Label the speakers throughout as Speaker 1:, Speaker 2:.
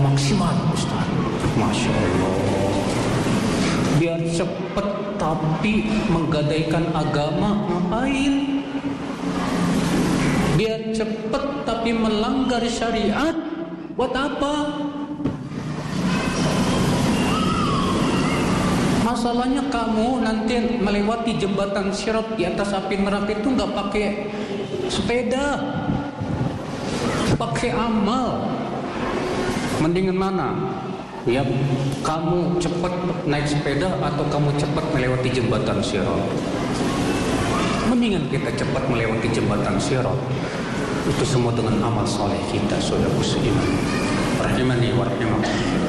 Speaker 1: maksimal, Ustaz. Masya Allah. Biar cepat tapi menggadaikan agama, ngapain? Biar cepat tapi melanggar syariat, buat apa? Masalahnya kamu nanti melewati jembatan Sirat di atas api neraka itu nggak pakai sepeda, pakai amal. Mendingan mana? Ya, kamu cepat naik sepeda atau kamu cepat melewati jembatan Sirat? Mendingan kita cepat melewati jembatan Sirat. Itu semua dengan amal soleh kita, saudaraku seiman. Rahimani wa rahimakumullah.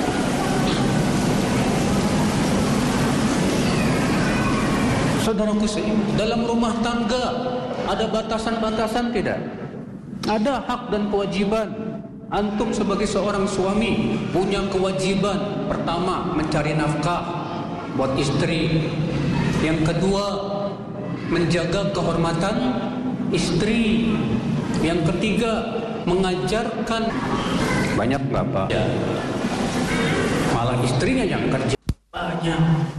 Speaker 1: Saudaraku seiman, dalam rumah tangga ada batasan-batasan tidak? Ada hak dan kewajiban. Antum sebagai seorang suami punya kewajiban. Pertama, mencari nafkah buat istri. Yang kedua, menjaga kehormatan istri. Yang ketiga, mengajarkan. Banyak bapak ya, malah istrinya yang kerja banyak.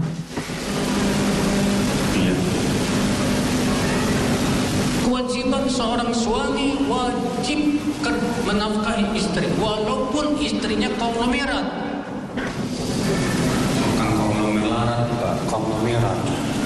Speaker 1: Kewajiban seorang suami wajib menafkahi istri walaupun istrinya konglomerat. Bukan konglomerat, Pak, konglomerat.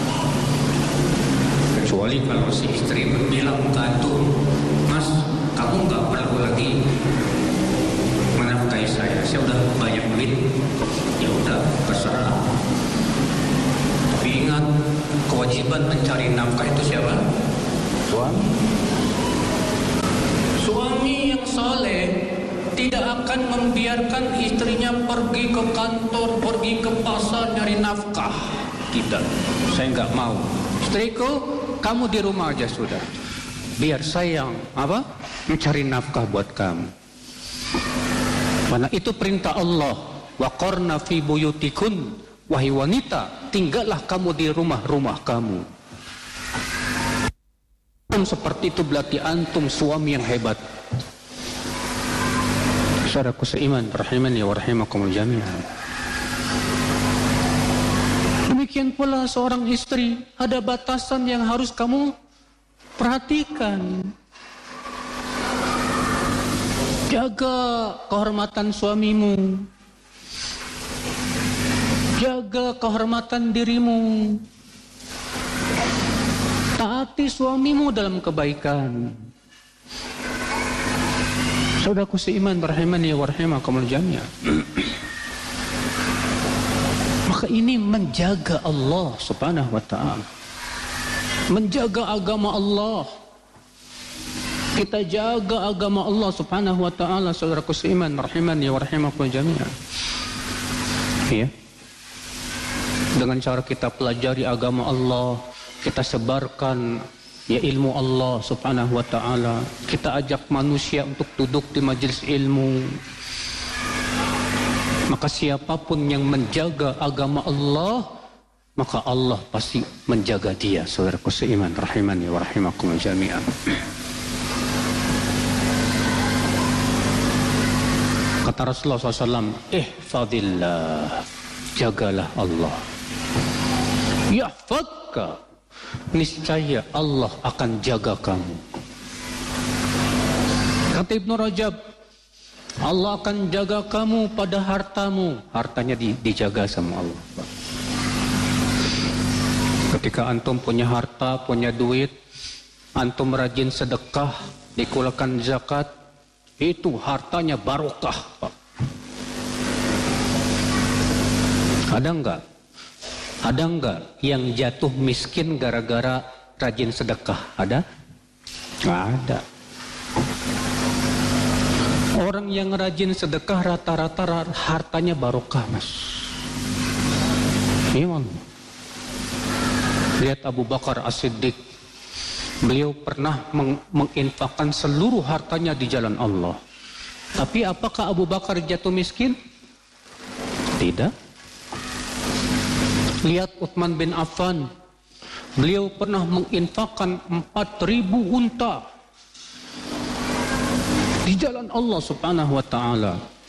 Speaker 1: Kecuali kalau si istri bilang ke antum, Mas, kamu nggak perlu lagi menafkahi saya udah banyak duit. Ya udah, terserah. Tapi ingat, kewajiban mencari nafkah itu siapa? Suami yang saleh tidak akan membiarkan istrinya pergi ke kantor, pergi ke pasar nyari nafkah. Tidak, saya nggak mau. Istriku, kamu di rumah aja sudah. Biar saya yang mencari nafkah buat kamu. Karena itu perintah Allah. Wa qarna fi buyutikun, wahai wanita, tinggallah kamu di rumah-rumah kamu. Seperti itu berarti antum suami yang hebat. Saudaraku seiman, rahimani wa rahimakumul jami'an. Demikian pula seorang istri, ada batasan yang harus kamu perhatikan. Jaga kehormatan suamimu. Jaga kehormatan dirimu. Taati suamimu dalam kebaikan. Saudaraku seiman, rahimani wa rahimakumul jami'an. Maka ini menjaga Allah subhanahu wa ta'ala. Menjaga agama Allah. Kita jaga agama Allah subhanahu wa ta'ala, saudaraku seiman, rahimani wa rahimakumul jami'an. Ya. Dengan cara kita pelajari agama Allah, kita sebarkan ya ilmu Allah subhanahu wa ta'ala. Kita ajak manusia untuk duduk di majelis ilmu. Maka siapapun yang menjaga agama Allah, maka Allah pasti menjaga dia, saudaraku seiman, rahimani wa rahimakumul jami'an. Kata Rasulullah SAW, ihfadillah, jagalah Allah. Yahfadka, niscaya Allah akan jaga kamu. Kata Ibnu Rajab, Allah akan jaga kamu pada hartamu. Hartanya dijaga sama Allah. Ketika antum punya harta, punya duit, antum rajin sedekah, dikeluarkan zakat, itu hartanya barokah, Pak. Ada enggak? Ada enggak yang jatuh miskin gara-gara rajin sedekah? Ada? Nggak ada. Orang yang rajin sedekah rata-rata hartanya barokah, Mas. Iman. Lihat Abu Bakar As-Siddiq. Beliau pernah menginfakkan seluruh hartanya di jalan Allah. Tapi apakah Abu Bakar jatuh miskin? Tidak. Lihat Utsman bin Affan. Beliau pernah menginfakkan 4.000 unta di jalan Allah subhanahu wa ta'ala.